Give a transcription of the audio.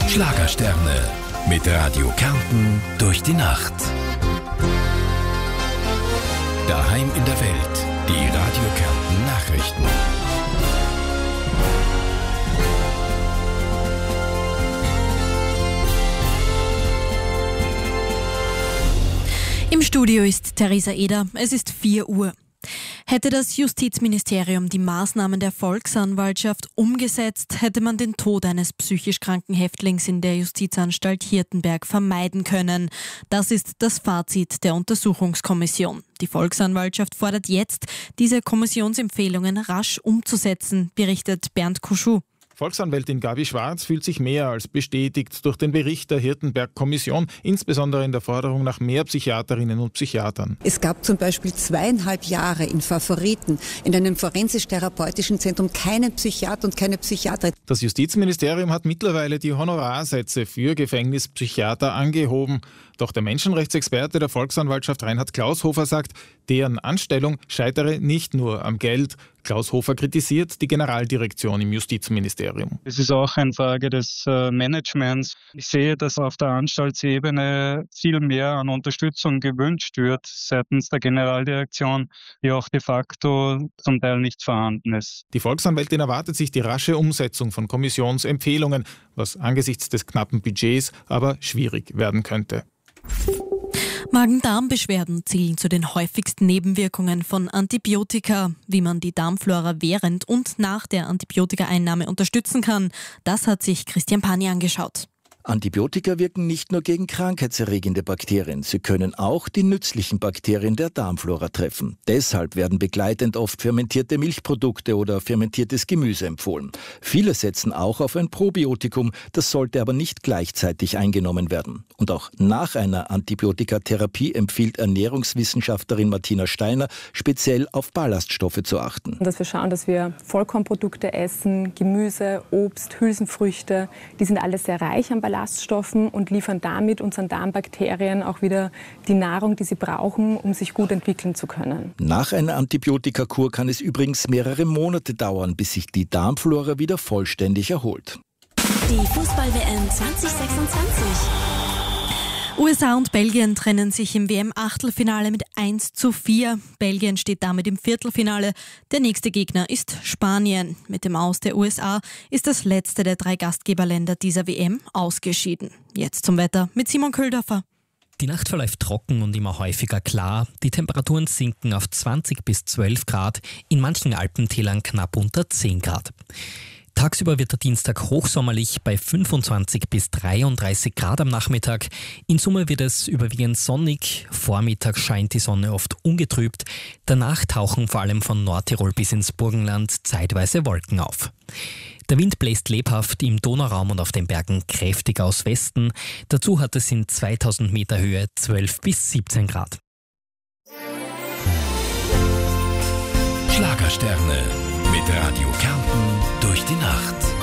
Schlagersterne mit Radio Kärnten durch die Nacht. Daheim in der Welt, die Radio Kärnten Nachrichten. Im Studio ist Theresa Eder. Es ist 4 Uhr. Hätte das Justizministerium die Maßnahmen der Volksanwaltschaft umgesetzt, hätte man den Tod eines psychisch kranken Häftlings in der Justizanstalt Hirtenberg vermeiden können. Das ist das Fazit der Untersuchungskommission. Die Volksanwaltschaft fordert jetzt, diese Kommissionsempfehlungen rasch umzusetzen, berichtet Bernd Kuschou. Volksanwältin Gabi Schwarz fühlt sich mehr als bestätigt durch den Bericht der Hirtenberg-Kommission, insbesondere in der Forderung nach mehr Psychiaterinnen und Psychiatern. Es gab zum Beispiel 2,5 Jahre in Favoriten, in einem forensisch-therapeutischen Zentrum, keinen Psychiater und keine Psychiaterin. Das Justizministerium hat mittlerweile die Honorarsätze für Gefängnispsychiater angehoben. Doch der Menschenrechtsexperte der Volksanwaltschaft Reinhard Klaushofer sagt, deren Anstellung scheitere nicht nur am Geld. Klaushofer kritisiert die Generaldirektion im Justizministerium. Es ist auch eine Frage des Managements. Ich sehe, dass auf der Anstaltsebene viel mehr an Unterstützung gewünscht wird seitens der Generaldirektion, die auch de facto zum Teil nicht vorhanden ist. Die Volksanwältin erwartet sich die rasche Umsetzung von Kommissionsempfehlungen, was angesichts des knappen Budgets aber schwierig werden könnte. Magen-Darm-Beschwerden zählen zu den häufigsten Nebenwirkungen von Antibiotika. Wie man die Darmflora während und nach der Antibiotikaeinnahme unterstützen kann, das hat sich Christian Pani angeschaut. Antibiotika wirken nicht nur gegen krankheitserregende Bakterien, sie können auch die nützlichen Bakterien der Darmflora treffen. Deshalb werden begleitend oft fermentierte Milchprodukte oder fermentiertes Gemüse empfohlen. Viele setzen auch auf ein Probiotikum, das sollte aber nicht gleichzeitig eingenommen werden. Und auch nach einer Antibiotikatherapie empfiehlt Ernährungswissenschaftlerin Martina Steiner, speziell auf Ballaststoffe zu achten. Dass wir schauen, dass wir Vollkornprodukte essen, Gemüse, Obst, Hülsenfrüchte, die sind alle sehr reich an Ballaststoffen und liefern damit unseren Darmbakterien auch wieder die Nahrung, die sie brauchen, um sich gut entwickeln zu können. Nach einer Antibiotikakur kann es übrigens mehrere Monate dauern, bis sich die Darmflora wieder vollständig erholt. Die Fußball-WM 2026. USA und Belgien trennen sich im WM-Achtelfinale mit 1:4. Belgien steht damit im Viertelfinale. Der nächste Gegner ist Spanien. Mit dem Aus der USA ist das letzte der 3 Gastgeberländer dieser WM ausgeschieden. Jetzt zum Wetter mit Simon Köldorfer. Die Nacht verläuft trocken und immer häufiger klar. Die Temperaturen sinken auf 20 bis 12 Grad, in manchen Alpentälern knapp unter 10 Grad. Tagsüber wird der Dienstag hochsommerlich bei 25 bis 33 Grad am Nachmittag. In Summe wird es überwiegend sonnig. Vormittag scheint die Sonne oft ungetrübt. Danach tauchen vor allem von Nordtirol bis ins Burgenland zeitweise Wolken auf. Der Wind bläst lebhaft im Donauraum und auf den Bergen kräftig aus Westen. Dazu hat es in 2000 Meter Höhe 12 bis 17 Grad. Schlagersterne mit Radio Kärnten durch die Nacht.